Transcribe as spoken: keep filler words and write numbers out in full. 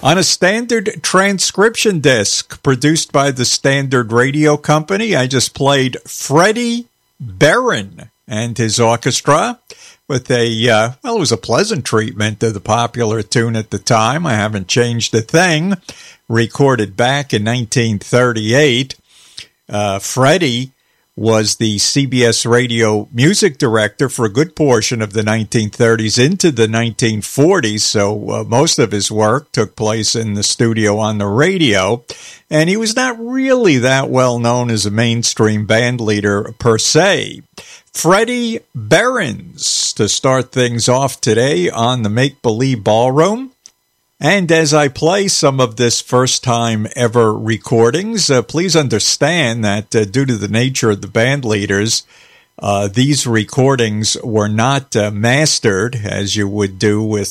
on a standard transcription disc produced by the Standard Radio Company. I just played Freddie Barron and his orchestra with a, uh, well, it was a pleasant treatment to the popular tune at the time. I haven't changed a thing. Recorded back in nineteen thirty-eight. Uh, Freddie was the C B S radio music director for a good portion of the nineteen thirties into the nineteen forties, so uh, most of his work took place in the studio on the radio, and he was not really that well known as a mainstream band leader per se. Freddie Behrens to start things off today on the Make Believe Ballroom. And as I play some of this first-time ever recordings, uh, please understand that uh, due to the nature of the band leaders, uh, these recordings were not uh, mastered as you would do with